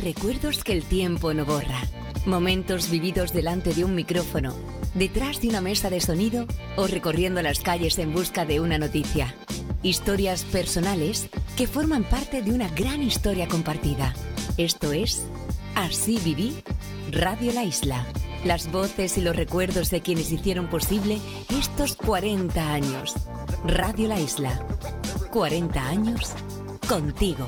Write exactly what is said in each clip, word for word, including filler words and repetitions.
recuerdos que el tiempo no borra. Momentos vividos delante de un micrófono, detrás de una mesa de sonido o recorriendo las calles en busca de una noticia. Historias personales que forman parte de una gran historia compartida. Esto es Así Viví, Radio La Isla. Las voces y los recuerdos de quienes hicieron posible estos cuarenta años. Radio La Isla. cuarenta años contigo.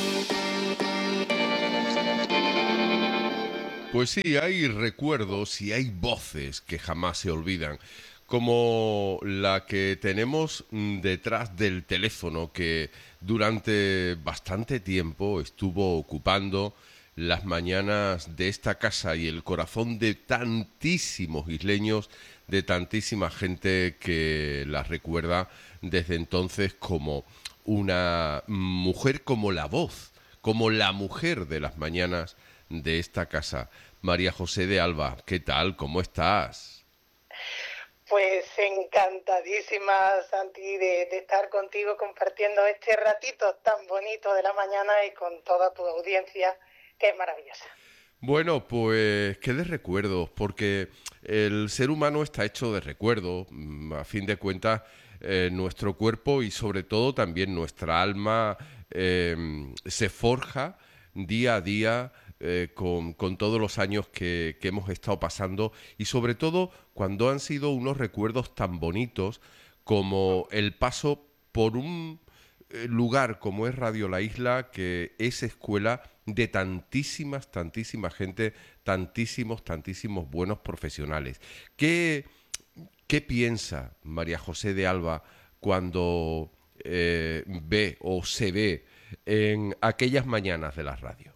Pues sí, hay recuerdos y hay voces que jamás se olvidan, como la que tenemos detrás del teléfono, que durante bastante tiempo estuvo ocupando las mañanas de esta casa y el corazón de tantísimos isleños, de tantísima gente que la recuerda desde entonces como una mujer, como la voz, como la mujer de las mañanas de esta casa. María José de Alba, ¿qué tal? ¿Cómo estás? Pues encantadísima, Santi, de, de estar contigo compartiendo este ratito tan bonito de la mañana y con toda tu audiencia, que es maravillosa. Bueno, pues qué de recuerdos, porque el ser humano está hecho de recuerdos. A fin de cuentas, eh, nuestro cuerpo y sobre todo también nuestra alma eh, se forja día a día eh, con, con todos los años que, que hemos estado pasando, y sobre todo cuando han sido unos recuerdos tan bonitos como el paso por un eh, lugar como es Radio La Isla, que es escuela de tantísimas, tantísima gente, tantísimos, tantísimos buenos profesionales. ¿Qué, qué piensa María José de Alba cuando eh, ve o se ve en aquellas mañanas de la radio?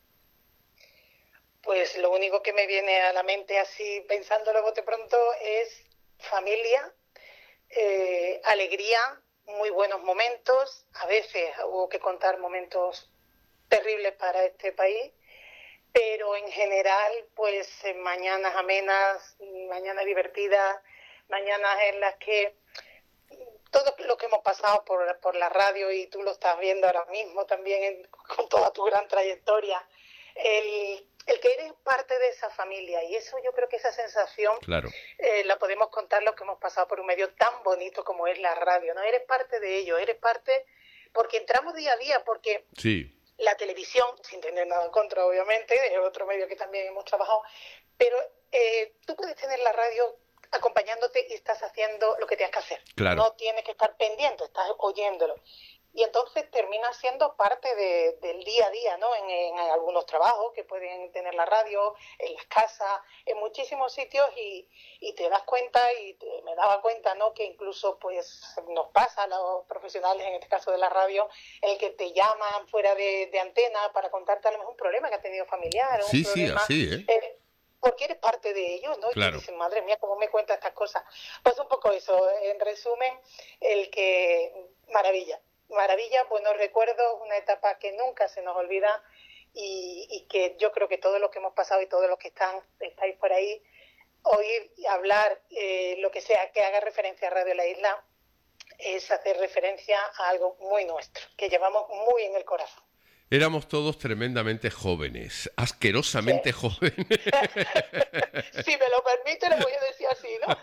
Pues lo único que me viene a la mente así, pensándolo bote pronto, es familia, eh, alegría, muy buenos momentos. A veces hubo que contar momentos terribles para este país, pero en general, pues mañanas amenas, mañanas divertidas, mañanas en las que todo lo que hemos pasado por, por la radio, y tú lo estás viendo ahora mismo también en, con toda tu gran trayectoria, el, el que eres parte de esa familia, y eso yo creo que esa sensación Claro. eh, la podemos contar los que hemos pasado por un medio tan bonito como es la radio, ¿no? Eres parte de ello, eres parte porque entramos día a día, porque sí. La televisión, sin tener nada en contra, obviamente, es otro medio que también hemos trabajado, pero eh, tú puedes tener la radio acompañándote y estás haciendo lo que tienes que hacer. Claro. No tienes que estar pendiente, estás oyéndolo. Y entonces termina siendo parte de, del día a día, ¿no? En, en algunos trabajos que pueden tener la radio, en las casas, en muchísimos sitios, y, y te das cuenta, y te, me daba cuenta, ¿no? Que incluso pues nos pasa a los profesionales, en este caso de la radio, el que te llaman fuera de, de antena para contarte a lo mejor un problema que ha tenido familiar, Sí, un problema, sí, así, ¿eh? eh porque eres parte de ellos, ¿no? Claro. Y te dicen, madre mía, ¿cómo me cuentas estas cosas? Pues un poco eso, en resumen, el que maravilla. Maravilla, buenos recuerdos, una etapa que nunca se nos olvida, y, y que yo creo que todos los que hemos pasado y todos los que están estáis por ahí, oír y hablar eh, lo que sea que haga referencia a Radio La Isla es hacer referencia a algo muy nuestro, que llevamos muy en el corazón. Éramos todos tremendamente jóvenes, asquerosamente Sí. jóvenes. Si me lo permite, lo voy a decir así, ¿no?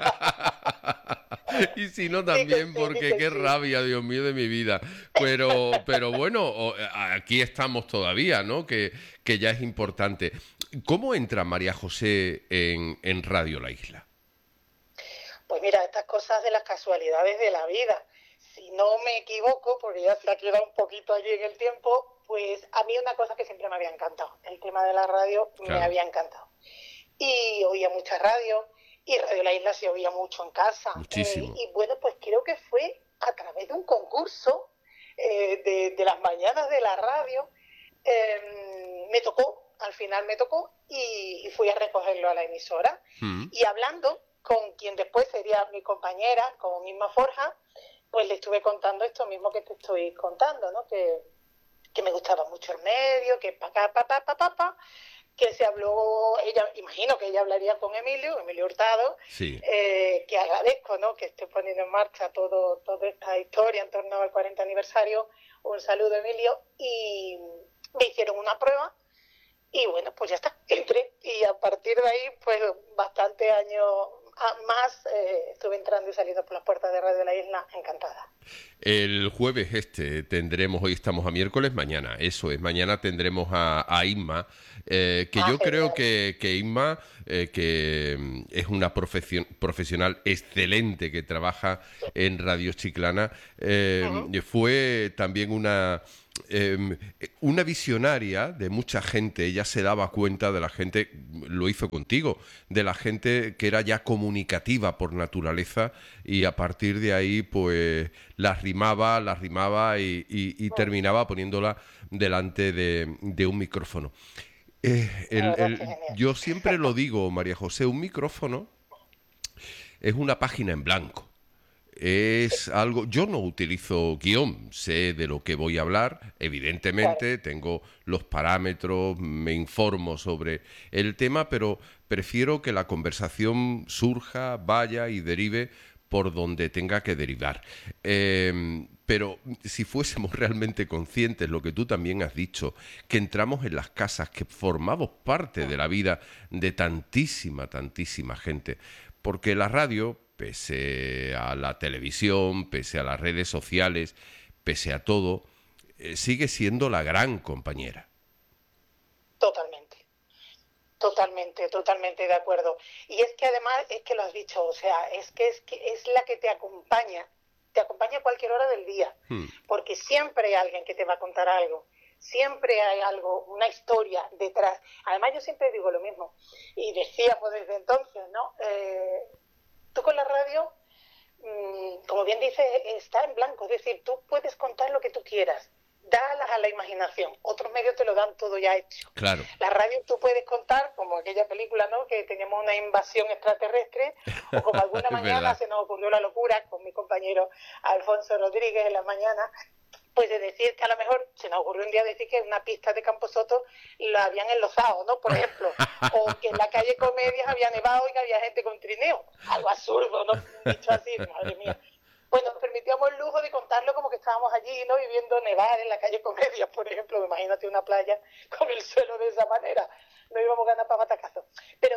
Y si no también, sí, porque qué sí. rabia, Dios mío, de mi vida. Pero, pero bueno, aquí estamos todavía, ¿no? Que, que ya es importante. ¿Cómo entra María José en, en Radio La Isla? Pues mira, estas cosas de las casualidades de la vida. Si no me equivoco, porque ya se ha quedado un poquito allí en el tiempo, pues a mí una cosa que siempre me había encantado, el tema de la radio, claro, me había encantado. Y oía mucha radio, y Radio La Isla se oía mucho en casa. Muchísimo. Eh, y bueno, pues creo que fue a través de un concurso eh, de, de las mañanas de la radio, eh, me tocó, al final me tocó, y, y fui a recogerlo a la emisora. Mm. Y hablando con quien después sería mi compañera, con Isma Forja, pues le estuve contando esto mismo que te estoy contando, ¿no? Que, que me gustaba mucho el medio, que pa, pa, pa, pa, pa, pa, pa, que se habló, ella, imagino que ella hablaría con Emilio, Emilio Hurtado, sí. eh, que agradezco, ¿no? Que esté poniendo en marcha todo, toda esta historia en torno al cuarenta aniversario. Un saludo, Emilio. Y me hicieron una prueba Y bueno, pues ya está, entré y a partir de ahí, pues bastante años más eh, estuve entrando y saliendo por las puertas de Radio La Isla, encantada. El jueves este tendremos, hoy estamos a miércoles, mañana, eso es, mañana tendremos a, a Inma, eh, que Ah, yo genial. creo que, que Inma, eh, que mm, es una profesion- profesional excelente que trabaja en Radio Chiclana, eh, Ujú. fue también una... eh, una visionaria de mucha gente. Ella se daba cuenta de la gente, lo hizo contigo, de la gente que era ya comunicativa por naturaleza, y a partir de ahí pues la rimaba, la rimaba y, y- y terminaba poniéndola delante de, de un micrófono. Eh, La el- verdad es que el- genial. yo siempre lo digo, María José, un micrófono es una página en blanco. Sí, Es algo, yo no utilizo guión, sé de lo que voy a hablar, claro. evidentemente tengo los parámetros, me informo sobre el tema, pero prefiero que la conversación surja, vaya y derive por donde tenga que derivar. Eh, pero si fuésemos realmente conscientes, lo que tú también has dicho, que entramos en las casas, que formamos parte de la vida de tantísima, tantísima gente, porque la radio, pese a la televisión, pese a las redes sociales, pese a todo, eh, sigue siendo la gran compañera. Totalmente. Totalmente, totalmente de acuerdo. Y es que además, es que lo has dicho, o sea, es que es que es la que te acompaña, te acompaña a cualquier hora del día, Hmm. porque siempre hay alguien que te va a contar algo, siempre hay algo, una historia detrás. Además, yo siempre digo lo mismo, y decíamos desde entonces, ¿no? Eh, tú con la radio, mmm, como bien dices, está en blanco, es decir, tú puedes contar lo que tú quieras, dalas a la imaginación, otros medios te lo dan todo ya hecho. Claro. La radio tú puedes contar, como aquella película, ¿no?, que teníamos una invasión extraterrestre, o como alguna Es mañana verdad. se nos ocurrió la locura con mi compañero Alfonso Rodríguez en la mañana, pues de decir que a lo mejor se nos ocurrió un día decir que una pista de Camposoto la habían enlozado, ¿no?, por ejemplo, o que en la calle Comedias había nevado y que había gente con trineo, algo absurdo, ¿no?, dicho así, madre mía. Pues nos permitíamos el lujo de contarlo como que estábamos allí, ¿no?, viviendo nevar en la calle Comedias, por ejemplo. Imagínate una playa con el suelo de esa manera. No íbamos a ganar para batacazo. Pero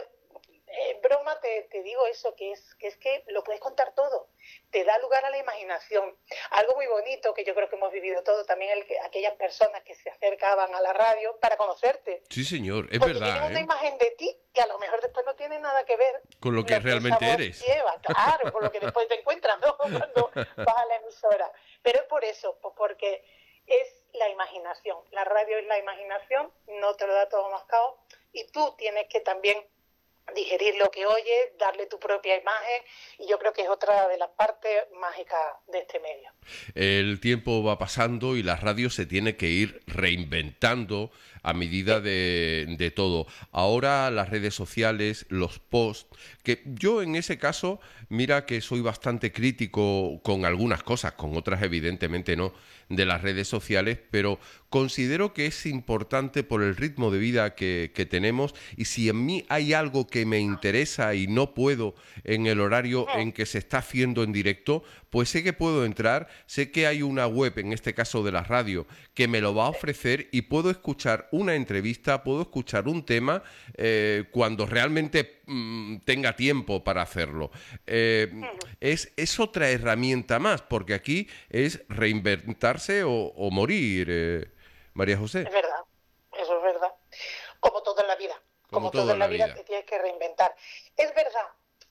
en broma te, te digo eso, que es, que es que lo puedes contar todo. Te da lugar a la imaginación. Algo muy bonito que yo creo que hemos vivido todos, también el que, aquellas personas que se acercaban a la radio para conocerte. Sí, señor, es Porque tienen verdad, una ¿eh? imagen de ti que a lo mejor después no tiene nada que ver Con lo que lo que esa realmente voz eres. lleva, claro, con lo que después te encuentras, ¿no?, cuando vas a la emisora. Pero es por eso, pues porque es la imaginación. La radio es la imaginación, no te lo da todo mascado, y tú tienes que también digerir lo que oyes, darle tu propia imagen, y yo creo que es otra de las partes mágicas de este medio. El tiempo va pasando y la radio se tiene que ir reinventando a medida de, de todo. Ahora las redes sociales, los posts, que yo en ese caso, mira que soy bastante crítico con algunas cosas, con otras evidentemente no, de las redes sociales, pero considero que es importante por el ritmo de vida que, que tenemos, y si en mí hay algo que me interesa y no puedo en el horario en que se está haciendo en directo, pues sé que puedo entrar, sé que hay una web, en este caso de la radio, que me lo va a ofrecer, y puedo escuchar una entrevista, puedo escuchar un tema eh, cuando realmente mmm, tenga tiempo para hacerlo. Eh, es, es otra herramienta más, porque aquí es reinventarse o, o morir, eh, María José. Es verdad, eso es verdad. Como todo en la vida, Como como todo todo en en la la vida vida. te tienes que reinventar. Es verdad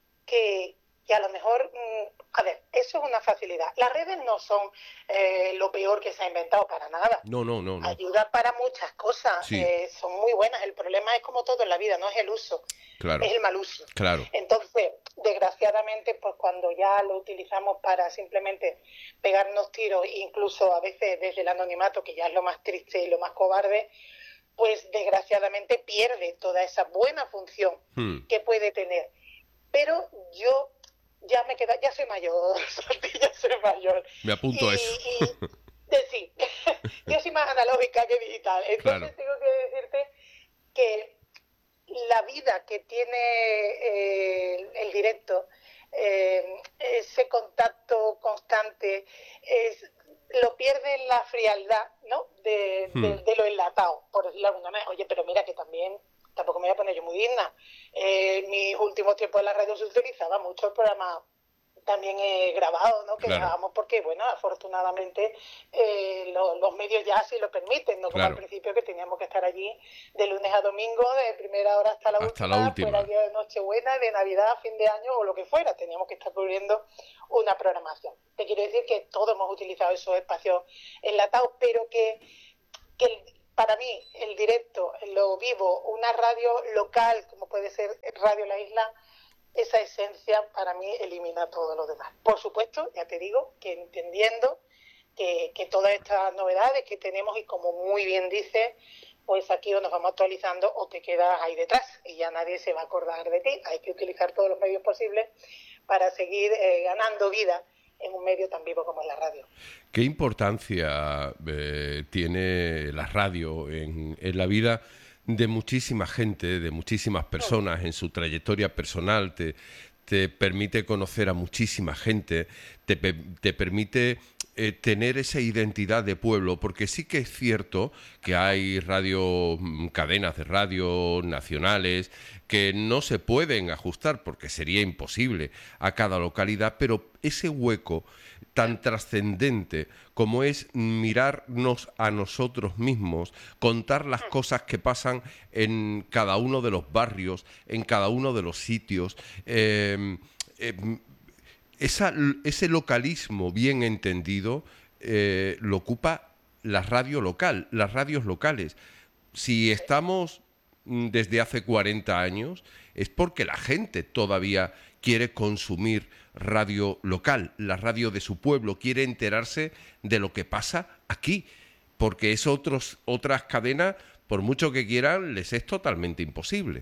que, que a lo mejor, mmm, a ver, eso es una facilidad. Las redes no son eh, lo peor que se ha inventado, para nada. No, no, no, no. Ayuda para muchas cosas, Sí, eh, son muy buenas. El problema es como todo en la vida, no es el uso, claro, es el mal uso. claro. Entonces, desgraciadamente, pues cuando ya lo utilizamos para simplemente pegarnos tiros, incluso a veces desde el anonimato, que ya es lo más triste y lo más cobarde, pues desgraciadamente pierde toda esa buena función Hmm. que puede tener. Pero yo ya me queda, ya soy mayor, ya soy mayor. Me apunto Y, a eso. y de, sí, yo soy más analógica que digital. Entonces Claro. tengo que decirte que la vida que tiene eh, el, el directo, eh, ese contacto constante, es, lo pierden la frialdad, ¿no? De, de, hmm. de lo enlatado, por decirlo de alguna manera. Oye, pero mira que también, tampoco me voy a poner yo muy digna. Eh, en mis últimos tiempos en la radio se utilizaba mucho el programa también he grabado, ¿no? Que claro. grabamos porque, bueno, afortunadamente eh, lo, los medios ya sí lo permiten, no como claro. al principio que teníamos que estar allí de lunes a domingo, de primera hora hasta la hasta última, la última. fuera día de Nochebuena, de Navidad, fin de año o lo que fuera, teníamos que estar cubriendo una programación. Te quiero decir que todos hemos utilizado esos espacios enlatados, pero que, que el, para mí el directo, lo vivo, una radio local, como puede ser Radio La Isla, esa esencia para mí elimina todo lo demás. Por supuesto, ya te digo, que entendiendo que, que todas estas novedades que tenemos y como muy bien dice, pues aquí o nos vamos actualizando o te quedas ahí detrás y ya nadie se va a acordar de ti. Hay que utilizar todos los medios posibles para seguir eh, ganando vida en un medio tan vivo como es la radio. ¿Qué importancia eh, tiene la radio en, en la vida de muchísima gente, de muchísimas personas en su trayectoria personal? Te, te permite conocer a muchísima gente, te, te permite eh, tener esa identidad de pueblo, porque sí que es cierto que hay radio, cadenas de radio nacionales que no se pueden ajustar porque sería imposible a cada localidad, pero ese hueco tan trascendente como es mirarnos a nosotros mismos, contar las cosas que pasan en cada uno de los barrios, en cada uno de los sitios. Eh, eh, esa, ese localismo bien entendido eh, lo ocupa la radio local, las radios locales. Si estamos desde hace cuarenta años, es porque la gente todavía quiere consumir radio local, la radio de su pueblo, quiere enterarse de lo que pasa aquí, porque es otros, otras cadenas, por mucho que quieran, les es totalmente imposible.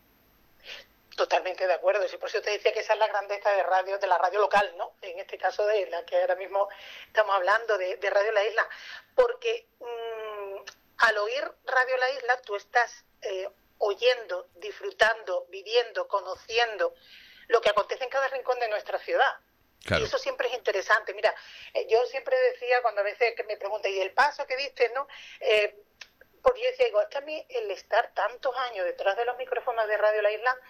Totalmente de acuerdo, y por eso te decía que esa es la grandeza de radio, de la radio local, ¿no? En este caso de la que ahora mismo estamos hablando, de, de Radio La Isla, porque mmm, al oír Radio La Isla tú estás eh, oyendo, disfrutando, viviendo, conociendo lo que acontece en cada rincón de nuestra ciudad. Claro. Y eso siempre es interesante. Mira, eh, yo siempre decía, cuando a veces que me preguntan, ¿y el paso que diste, no? Eh, porque yo decía, digo, es que a mí el estar tantos años detrás de los micrófonos de Radio La Isla,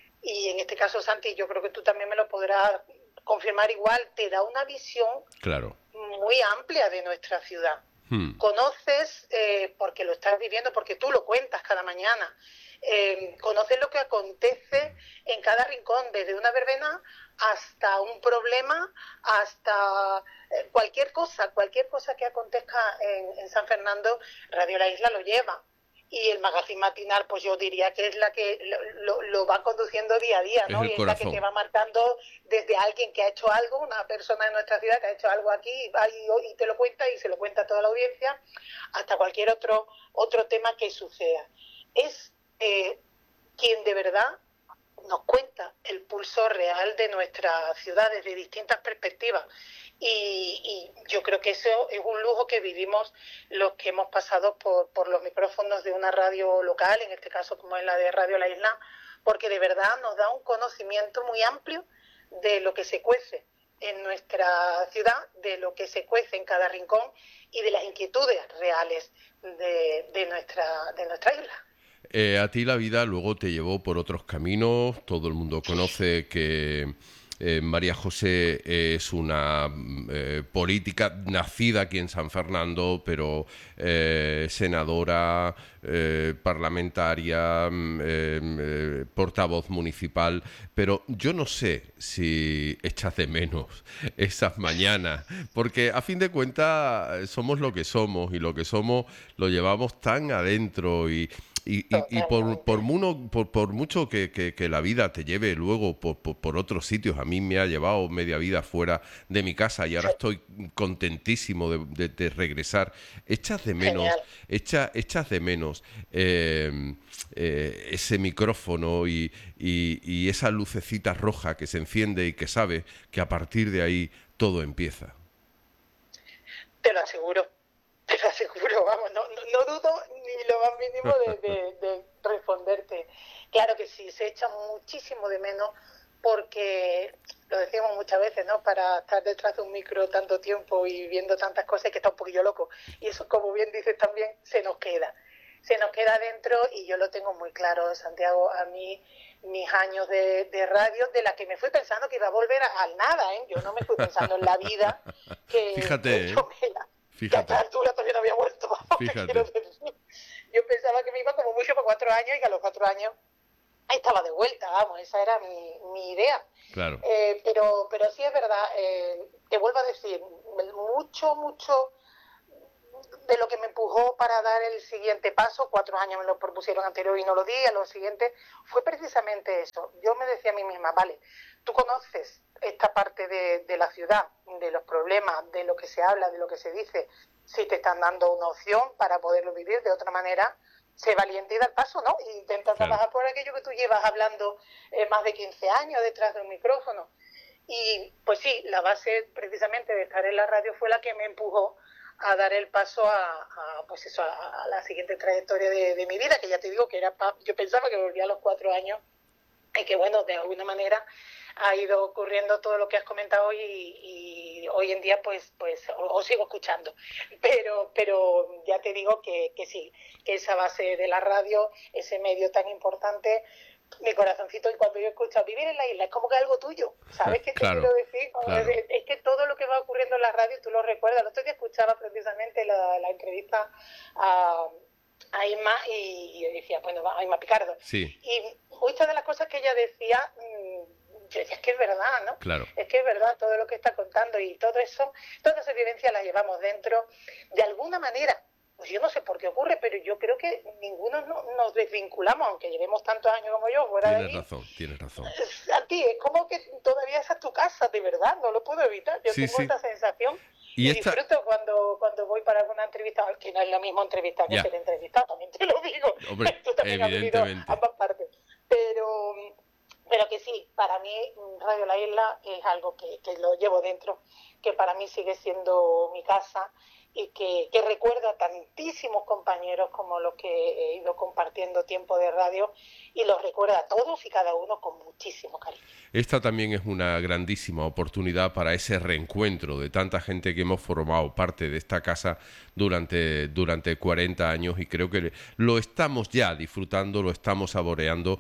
y en este caso, Santi, yo creo que tú también me lo podrás confirmar igual, te da una visión claro. muy amplia de nuestra ciudad. Hmm. Conoces, eh, porque lo estás viviendo, porque tú lo cuentas cada mañana, eh, conoces lo que acontece en cada rincón, desde una verbena hasta un problema, hasta eh, cualquier cosa, cualquier cosa que acontezca en, en San Fernando, Radio La Isla lo lleva. Y el magazine matinal, pues yo diría que es la que lo, lo, lo va conduciendo día a día, ¿no? Es y es la que te va marcando desde alguien que ha hecho algo, una persona de nuestra ciudad que ha hecho algo aquí, y, va y, y te lo cuenta y se lo cuenta a toda la audiencia, hasta cualquier otro otro tema que suceda. Es eh, quien de verdad nos cuenta el pulso real de nuestra ciudad desde distintas perspectivas. Y, y yo creo que eso es un lujo que vivimos los que hemos pasado por, por los micrófonos de una radio local, en este caso como es la de Radio La Isla, porque de verdad nos da un conocimiento muy amplio de lo que se cuece en nuestra ciudad, de lo que se cuece en cada rincón y de las inquietudes reales de, de, nuestra, de nuestra isla. Eh, a ti la vida luego te llevó por otros caminos, todo el mundo conoce que Eh, María José es una eh, política nacida aquí en San Fernando, pero eh, senadora, eh, parlamentaria, eh, eh, portavoz municipal, pero yo no sé si echas de menos esas mañanas, porque a fin de cuentas somos lo que somos y lo que somos lo llevamos tan adentro y... Y, y, y por, por, muno, por, por mucho que, que, que la vida te lleve luego por, por, por otros sitios, a mí me ha llevado media vida fuera de mi casa y ahora estoy contentísimo de, de, de regresar. Echas de menos, echa, echas de menos eh, eh, ese micrófono y, y, y esa lucecita roja que se enciende y que sabe que a partir de ahí todo empieza. Te lo aseguro. Te lo aseguro, vamos, no, no, no dudo ni lo más mínimo de, de, de responderte. Claro que sí, se echa muchísimo de menos porque lo decimos muchas veces, ¿no? Para estar detrás de un micro tanto tiempo y viendo tantas cosas hay que estar un poquillo loco. Y eso, como bien dices también, se nos queda. Se nos queda dentro y yo lo tengo muy claro, Santiago. A mí, mis años de, de radio, de la que me fui pensando que iba a volver a, al nada, ¿eh? Yo no me fui pensando en la vida que, Fíjate, que yo ¿eh? me la... Fíjate. Que a esta altura todavía no había vuelto. Fíjate. Yo pensaba que me iba como mucho por cuatro años y que a los cuatro años estaba de vuelta, vamos, esa era mi, mi idea. Claro. Eh, pero, pero sí es verdad, eh, te vuelvo a decir, mucho, mucho de lo que me empujó para dar el siguiente paso, cuatro años me lo propusieron anterior y no lo di, a lo siguiente, fue precisamente eso. Yo me decía a mí misma, vale, tú conoces esta parte de, de la ciudad, de los problemas, de lo que se habla, de lo que se dice, si te están dando una opción para poderlo vivir de otra manera, sé valiente y da el paso, ¿no? E intenta Claro. trabajar por aquello que tú llevas hablando eh, más de quince años detrás de un micrófono. Y pues sí, la base precisamente de estar en la radio fue la que me empujó a dar el paso a, a pues eso, a, a la siguiente trayectoria de, de mi vida, que ya te digo que era pa, yo pensaba que volvía a los cuatro años y que bueno, de alguna manera ha ido ocurriendo todo lo que has comentado y, y hoy en día pues pues os sigo escuchando, pero pero ya te digo que, que sí, que esa base de la radio, ese medio tan importante, mi corazoncito, y cuando yo escucho vivir en la isla, es como que algo tuyo, ¿sabes qué te Claro, quiero decir? claro. Es, es que todo lo que va ocurriendo en la radio tú lo recuerdas. El otro día escuchaba precisamente la, la entrevista a, a Inma y, y yo decía, bueno, a Inma Picardo. Sí. Y muchas de las cosas que ella decía, yo decía, es que es verdad, ¿no? Claro. Es que es verdad todo lo que está contando y todo eso, toda esa vivencia la llevamos dentro de alguna manera. Pues yo no sé por qué ocurre, pero yo creo que ninguno no, nos desvinculamos, aunque llevemos tantos años como yo fuera Tienes de allí. razón, tienes razón. A ti, es como que todavía esa es tu casa, de verdad, no lo puedo evitar. Yo Sí, tengo sí. esta sensación Y y, esta- disfruto cuando, cuando voy para alguna entrevista, que no es lo mismo entrevista que Ya. ser entrevistado, también te lo digo. Hombre, Tú también has vivido evidentemente. ambas partes. Pero, pero que sí, para mí Radio La Isla es algo que, que lo llevo dentro, que para mí sigue siendo mi casa y que, que recuerdo a tantísimos compañeros como los que he ido compartiendo tiempo de radio y los recuerdo a todos y cada uno con muchísimo cariño. Esta también es una grandísima oportunidad para ese reencuentro de tanta gente que hemos formado parte de esta casa durante, durante cuarenta años, y creo que lo estamos ya disfrutando, lo estamos saboreando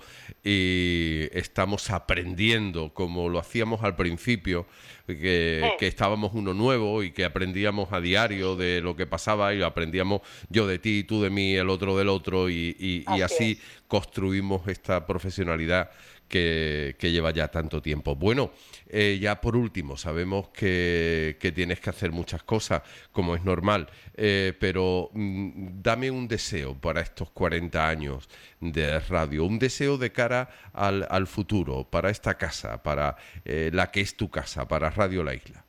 y estamos aprendiendo como lo hacíamos al principio, que, que estábamos uno nuevo y que aprendíamos a diario de lo que pasaba, y lo aprendíamos yo de ti, tú de mí, el otro del otro, y, y, y Así así es. construimos esta profesionalidad que, que lleva ya tanto tiempo. Bueno, eh, ya por último, sabemos que, que tienes que hacer muchas cosas, como es normal, eh, pero mm, dame un deseo para estos cuarenta años de radio, un deseo de cara al, al futuro, para esta casa, para eh, la que es tu casa, para Radio La Isla.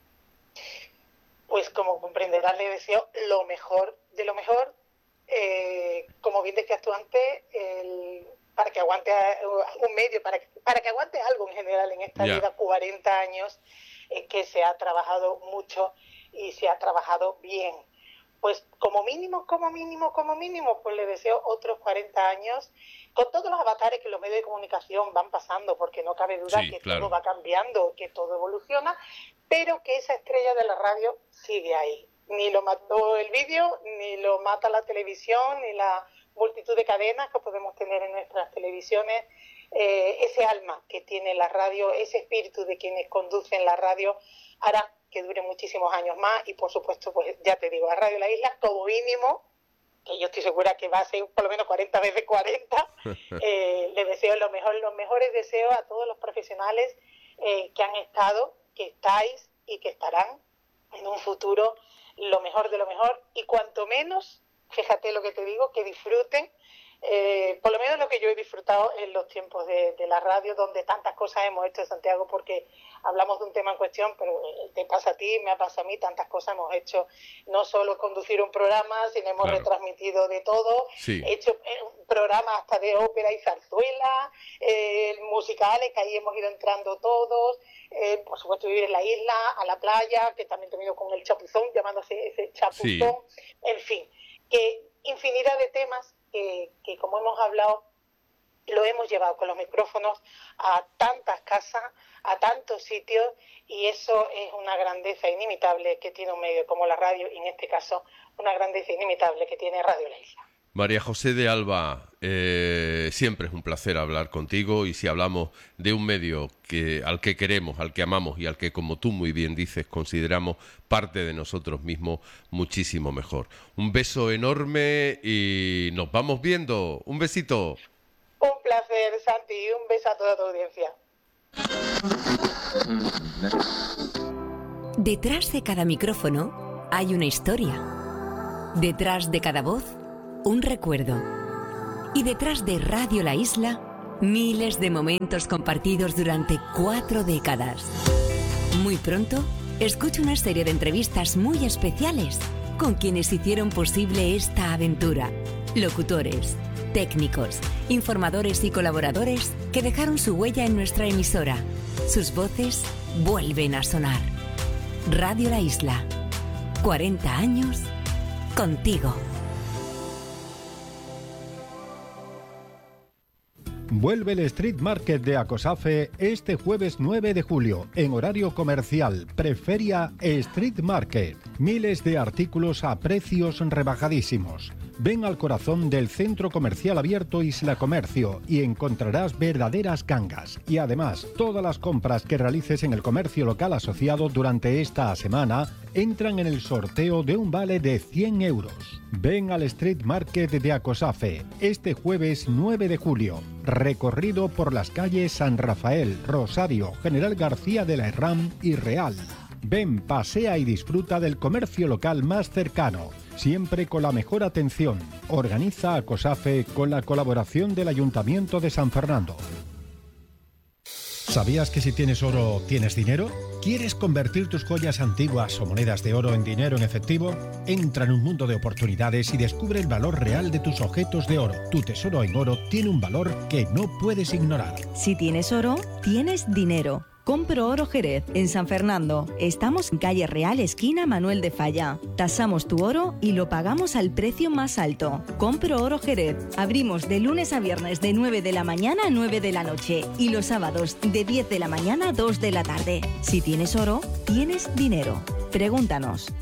Pues como comprenderás, le deseo lo mejor de lo mejor, eh, como bien decías tú antes, el, para que aguante un medio, para que, para que aguante algo en general en esta Ya. vida, cuarenta años, es que se ha trabajado mucho y se ha trabajado bien. Pues como mínimo, como mínimo, como mínimo, pues le deseo otros cuarenta años, con todos los avatares que los medios de comunicación van pasando, porque no cabe duda Sí, que claro. todo va cambiando, que todo evoluciona, pero que esa estrella de la radio sigue ahí. Ni lo mató el vídeo, ni lo mata la televisión, ni la multitud de cadenas que podemos tener en nuestras televisiones. Eh, ese alma que tiene la radio, ese espíritu de quienes conducen la radio, hará que dure muchísimos años más. Y por supuesto, pues ya te digo, a Radio La Isla como mínimo, que yo estoy segura que va a ser por lo menos cuarenta veces cuarenta, eh, le deseo lo mejor, los mejores deseos a todos los profesionales eh, que han estado, que estáis y que estarán en un futuro, lo mejor de lo mejor, y cuanto menos, fíjate lo que te digo, que disfruten, eh, por lo menos lo que yo he disfrutado en los tiempos de, de la radio, donde tantas cosas hemos hecho, Santiago, porque hablamos de un tema en cuestión, pero te pasa a ti, me ha pasado a mí, tantas cosas hemos hecho, no solo conducir un programa, sino hemos Claro. retransmitido de todo, Sí. he hecho eh, programas hasta de ópera y zarzuela, eh, musicales, que ahí hemos ido entrando todos, eh, por supuesto vivir en la isla, a la playa, que también he tenido con el chapuzón, llamándose ese chapuzón, Sí. en fin, que infinidad de temas que, que como hemos hablado, lo hemos llevado con los micrófonos a tantas casas, a tantos sitios, y eso es una grandeza inimitable que tiene un medio como la radio, y en este caso una grandeza inimitable que tiene Radio La Isla. María José de Alba, eh, siempre es un placer hablar contigo, y si hablamos de un medio que al que queremos, al que amamos y al que, como tú muy bien dices, consideramos parte de nosotros mismos, muchísimo mejor. Un beso enorme y nos vamos viendo. Un besito. Un placer, Santi, y un beso a toda tu audiencia. Detrás de cada micrófono hay una historia. Detrás de cada voz, un recuerdo. Y detrás de Radio La Isla, miles de momentos compartidos durante cuatro décadas. Muy pronto, escucha una serie de entrevistas muy especiales con quienes hicieron posible esta aventura. Locutores, técnicos, informadores y colaboradores que dejaron su huella en nuestra emisora. Sus voces vuelven a sonar. Radio La Isla. cuarenta años contigo. Vuelve el Street Market de Acosafe este jueves nueve de julio, en horario comercial, preferia Street Market. Miles de artículos a precios rebajadísimos. Ven al corazón del centro comercial abierto Isla Comercio y encontrarás verdaderas gangas. Y además, todas las compras que realices en el comercio local asociado durante esta semana entran en el sorteo de un vale de cien euros. Ven al Street Market de Acosafe este jueves nueve de julio. Recorrido por las calles San Rafael, Rosario, General García de la Herrán y Real. Ven, pasea y disfruta del comercio local más cercano, siempre con la mejor atención. Organiza Acosafe con la colaboración del Ayuntamiento de San Fernando. ¿Sabías que si tienes oro, tienes dinero? ¿Quieres convertir tus joyas antiguas o monedas de oro en dinero en efectivo? Entra en un mundo de oportunidades y descubre el valor real de tus objetos de oro. Tu tesoro en oro tiene un valor que no puedes ignorar. Si tienes oro, tienes dinero. Compro Oro Jerez, en San Fernando. Estamos en calle Real, esquina Manuel de Falla. Tasamos tu oro y lo pagamos al precio más alto. Compro Oro Jerez. Abrimos de lunes a viernes de nueve de la mañana a nueve de la noche y los sábados de diez de la mañana a dos de la tarde. Si tienes oro, tienes dinero. Pregúntanos.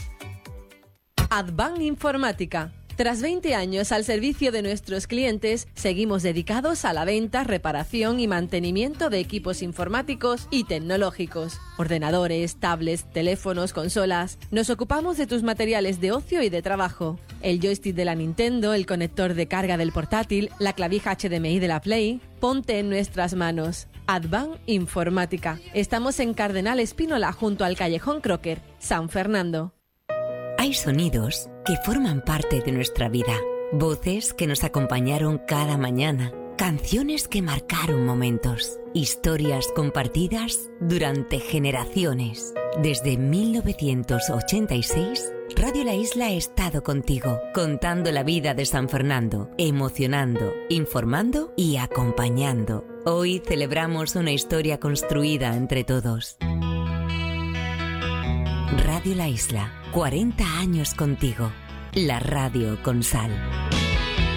Advan Informática. Tras veinte años al servicio de nuestros clientes, seguimos dedicados a la venta, reparación y mantenimiento de equipos informáticos y tecnológicos. Ordenadores, tablets, teléfonos, consolas. Nos ocupamos de tus materiales de ocio y de trabajo. El joystick de la Nintendo, el conector de carga del portátil, la clavija H D M I de la Play. Ponte en nuestras manos. Advan Informática. Estamos en Cardenal Espínola, junto al Callejón Crocker, San Fernando. Hay sonidos que forman parte de nuestra vida, voces que nos acompañaron cada mañana, canciones que marcaron momentos, historias compartidas durante generaciones. Desde mil novecientos ochenta y seis, Radio La Isla ha estado contigo, contando la vida de San Fernando, emocionando, informando y acompañando. Hoy celebramos una historia construida entre todos. Radio La Isla, cuarenta años contigo. La radio con sal.